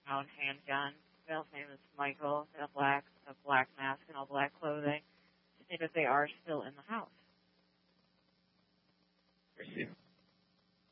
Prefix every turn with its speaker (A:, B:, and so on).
A: pound handgun. The male's name is Michael, a black mask and all black clothing. Stated they are still in the house.